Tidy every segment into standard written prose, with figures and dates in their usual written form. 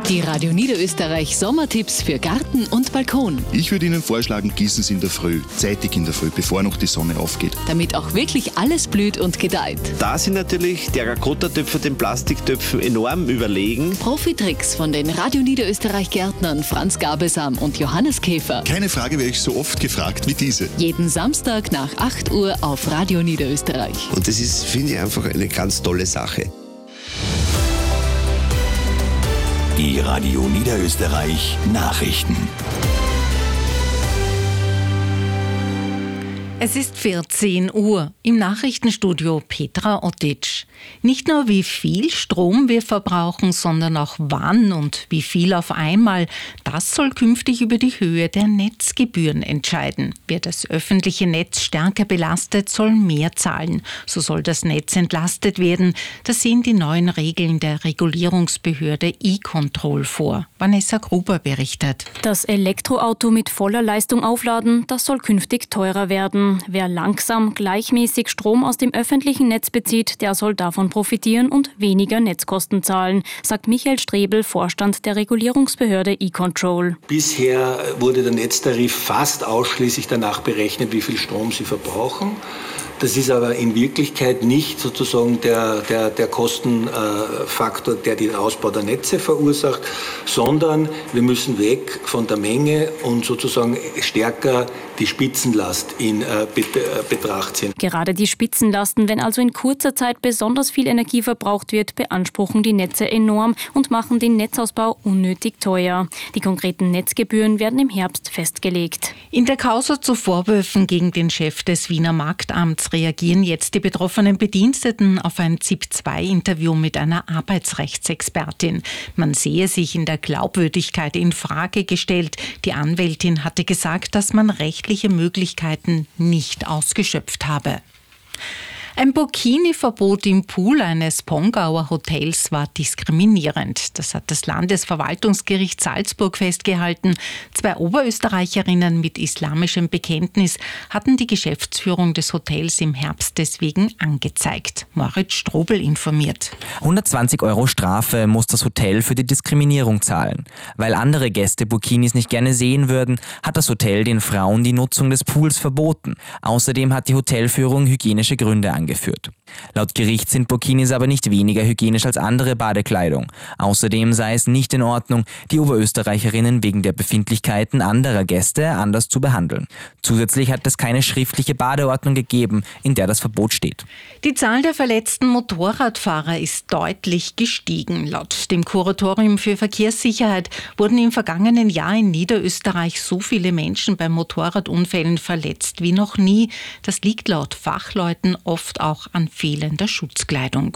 Die Radio Niederösterreich Sommertipps für Garten und Balkon. Ich würde Ihnen vorschlagen, gießen Sie in der Früh, zeitig in der Früh, bevor noch die Sonne aufgeht. Damit auch wirklich alles blüht und gedeiht. Da sind natürlich Terrakotta-Töpfe den Plastiktöpfen enorm überlegen. Profitricks von den Radio Niederösterreich Gärtnern Franz Gabelsam und Johannes Käfer. Keine Frage werde ich so oft gefragt wie diese. Jeden Samstag nach 8 Uhr auf Radio Niederösterreich. Und das ist, finde ich, einfach eine ganz tolle Sache. Die Radio Niederösterreich Nachrichten. Es ist 14 Uhr. Im Nachrichtenstudio Petra Ottitsch. Nicht nur wie viel Strom wir verbrauchen, sondern auch wann und wie viel auf einmal. Das soll künftig über die Höhe der Netzgebühren entscheiden. Wer das öffentliche Netz stärker belastet, soll mehr zahlen. So soll das Netz entlastet werden. Das sehen die neuen Regeln der Regulierungsbehörde E-Control vor. Vanessa Gruber berichtet. Das Elektroauto mit voller Leistung aufladen, das soll künftig teurer werden. Wer langsam gleichmäßig Strom aus dem öffentlichen Netz bezieht, der soll davon profitieren und weniger Netzkosten zahlen, sagt Michael Strebel, Vorstand der Regulierungsbehörde E-Control. Bisher wurde der Netztarif fast ausschließlich danach berechnet, wie viel Strom sie verbrauchen. Das ist aber in Wirklichkeit nicht sozusagen der Kostenfaktor, der den Ausbau der Netze verursacht, sondern wir müssen weg von der Menge und sozusagen stärker die Spitzenlast in Betracht ziehen. Gerade die Spitzenlasten, wenn also in kurzer Zeit besonders viel Energie verbraucht wird, beanspruchen die Netze enorm und machen den Netzausbau unnötig teuer. Die konkreten Netzgebühren werden im Herbst festgelegt. In der Causa zu Vorwürfen gegen den Chef des Wiener Marktamts reagieren jetzt die betroffenen Bediensteten auf ein ZIP-2-Interview mit einer Arbeitsrechtsexpertin. Man sehe sich in der Glaubwürdigkeit in Frage gestellt. Die Anwältin hatte gesagt, dass man rechtliche Möglichkeiten nicht ausgeschöpft habe. Ein Burkini-Verbot im Pool eines Pongauer Hotels war diskriminierend. Das hat das Landesverwaltungsgericht Salzburg festgehalten. 2 Oberösterreicherinnen mit islamischem Bekenntnis hatten die Geschäftsführung des Hotels im Herbst deswegen angezeigt. Moritz Strobel informiert. 120 € Strafe muss das Hotel für die Diskriminierung zahlen. Weil andere Gäste Burkinis nicht gerne sehen würden, hat das Hotel den Frauen die Nutzung des Pools verboten. Außerdem hat die Hotelführung hygienische Gründe angeführt. Laut Gericht sind Burkinis aber nicht weniger hygienisch als andere Badekleidung. Außerdem sei es nicht in Ordnung, die Oberösterreicherinnen wegen der Befindlichkeiten anderer Gäste anders zu behandeln. Zusätzlich hat es keine schriftliche Badeordnung gegeben, in der das Verbot steht. Die Zahl der verletzten Motorradfahrer ist deutlich gestiegen. Laut dem Kuratorium für Verkehrssicherheit wurden im vergangenen Jahr in Niederösterreich so viele Menschen bei Motorradunfällen verletzt wie noch nie. Das liegt laut Fachleuten oft auch an fehlender Schutzkleidung.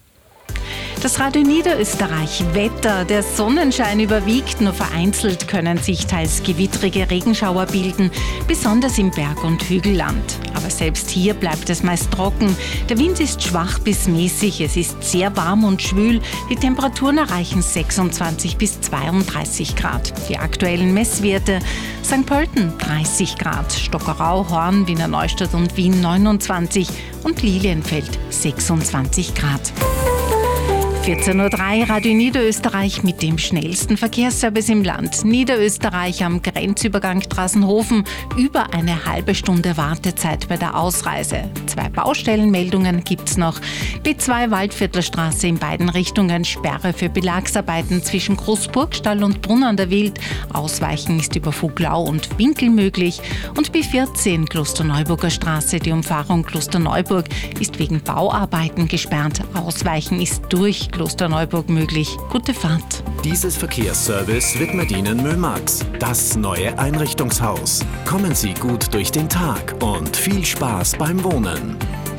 Das Radio Niederösterreich Wetter. Der Sonnenschein überwiegt, nur vereinzelt können sich teils gewittrige Regenschauer bilden, besonders im Berg- und Hügelland. Aber selbst hier bleibt es meist trocken. Der Wind ist schwach bis mäßig, es ist sehr warm und schwül. Die Temperaturen erreichen 26 bis 32 Grad. Die aktuellen Messwerte: St. Pölten 30 Grad, Stockerau, Horn, Wiener Neustadt und Wien 29 und Lilienfeld 26 Grad. 14.03 Uhr, Radio Niederösterreich mit dem schnellsten Verkehrsservice im Land. Niederösterreich am Grenzübergang Straßenhofen, über eine halbe Stunde Wartezeit bei der Ausreise. 2 Baustellenmeldungen gibt's noch. B2 Waldviertelstraße in beiden Richtungen, Sperre für Belagsarbeiten zwischen Großburgstall und Brunn an der Wild. Ausweichen ist über Voglau und Winkel möglich. Und B14 Klosterneuburger Straße, die Umfahrung Klosterneuburg, ist wegen Bauarbeiten gesperrt. Ausweichen ist durch Klosterneuburg möglich. Gute Fahrt. Dieses Verkehrsservice widmet Ihnen Mömax, das neue Einrichtungshaus. Kommen Sie gut durch den Tag und viel Spaß beim Wohnen.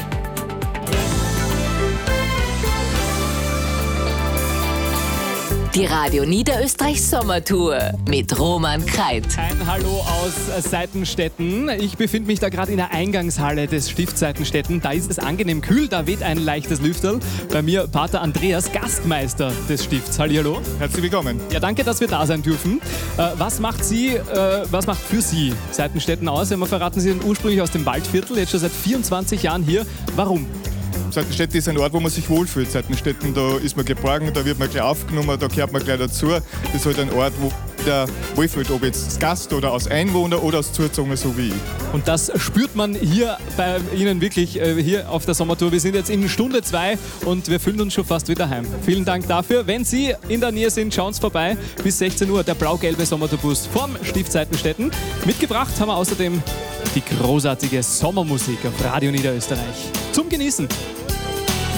Die Radio Niederösterreich Sommertour mit Roman Kreit. Ein Hallo aus Seitenstetten. Ich befinde mich da gerade in der Eingangshalle des Stifts Seitenstetten. Da ist es angenehm kühl, da weht ein leichtes Lüfterl. Bei mir Pater Andreas, Gastmeister des Stifts. Hallo. Herzlich willkommen. Ja, danke, dass wir da sein dürfen. Was macht für Sie Seitenstetten aus? Ja, verraten Sie sind ursprünglich aus dem Waldviertel, jetzt schon seit 24 Jahren hier. Warum? Seitenstetten ist ein Ort, wo man sich wohlfühlt. Seitenstetten, da ist man geborgen, da wird man gleich aufgenommen, da gehört man gleich dazu. Das ist halt ein Ort, wo der wohlfühlt, ob jetzt als Gast oder als Einwohner oder als Zuzogener, so wie ich. Und das spürt man hier bei Ihnen wirklich, hier auf der Sommertour. Wir sind jetzt in Stunde 2 und wir fühlen uns schon fast wieder heim. Vielen Dank dafür. Wenn Sie in der Nähe sind, schauen Sie vorbei. Bis 16 Uhr der blau-gelbe Sommertourbus vom Stift Seitenstetten. Mitgebracht haben wir außerdem die großartige Sommermusik auf Radio Niederösterreich. Zum Genießen.